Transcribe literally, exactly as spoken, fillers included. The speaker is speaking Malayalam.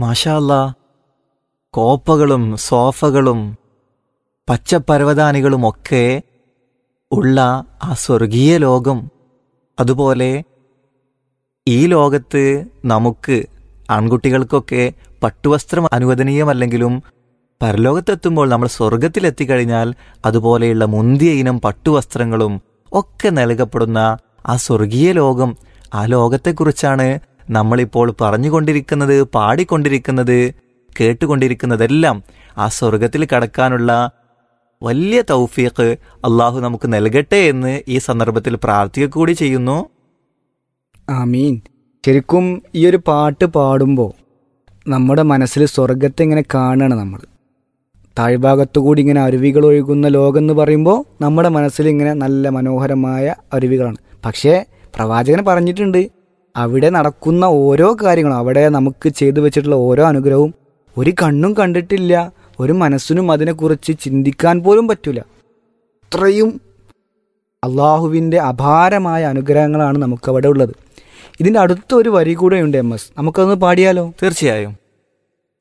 മാഷാ അല്ലാ, കോപ്പകളും സോഫകളും പച്ചപ്പരവതാനികളുമൊക്കെ ഉള്ള ആ സ്വർഗീയ ലോകം. അതുപോലെ ഈ ലോകത്ത് നമുക്ക് ആൺകുട്ടികൾക്കൊക്കെ പട്ടുവസ്ത്രം അനുവദനീയമല്ലെങ്കിലും പരലോകത്തെത്തുമ്പോൾ നമ്മൾ സ്വർഗത്തിലെത്തിക്കഴിഞ്ഞാൽ അതുപോലെയുള്ള മുന്തിയ ഇനം പട്ടുവസ്ത്രങ്ങളും ഒക്കെ നൽകപ്പെടുന്ന ആ സ്വർഗീയ ലോകം, ആ ലോകത്തെക്കുറിച്ചാണ് നമ്മളിപ്പോൾ പറഞ്ഞുകൊണ്ടിരിക്കുന്നത്, പാടിക്കൊണ്ടിരിക്കുന്നത്, കേട്ടുകൊണ്ടിരിക്കുന്നതെല്ലാം. ആ സ്വർഗത്തിൽ കടക്കാനുള്ള വലിയ തൗഫീഖ് അള്ളാഹു നമുക്ക് നൽകട്ടെ എന്ന് ഈ സന്ദർഭത്തിൽ പ്രാർത്ഥിക്കുക കൂടി ചെയ്യുന്നു. ആമീൻ. ശരിക്കും ഈ ഒരു പാട്ട് പാടുമ്പോൾ നമ്മുടെ മനസ്സിൽ സ്വർഗത്തെ ഇങ്ങനെ കാണുകയാണ്. നമ്മൾ താഴ്ഭാഗത്തു കൂടി ഇങ്ങനെ അരുവികൾ ഒഴുകുന്ന ലോകം എന്ന് പറയുമ്പോൾ നമ്മുടെ മനസ്സിൽ ഇങ്ങനെ നല്ല മനോഹരമായ അരുവികളാണ്. പക്ഷേ പ്രവാചകൻ പറഞ്ഞിട്ടുണ്ട്, അവിടെ നടക്കുന്ന ഓരോ കാര്യങ്ങളും, അവിടെ നമുക്ക് ചെയ്തു വെച്ചിട്ടുള്ള ഓരോ അനുഗ്രഹവും ഒരു കണ്ണും കണ്ടിട്ടില്ല, ഒരു മനസ്സിനും അതിനെക്കുറിച്ച് ചിന്തിക്കാൻ പോലും പറ്റില്ല. അത്രയും അള്ളാഹുവിൻ്റെ അപാരമായ അനുഗ്രഹങ്ങളാണ് നമുക്കവിടെ ഉള്ളത്. ഇതിൻ്റെ അടുത്തൊരു വരി കൂടെ ഉണ്ട് എം എസ്, നമുക്കതൊന്ന് പാടിയാലോ? തീർച്ചയായും.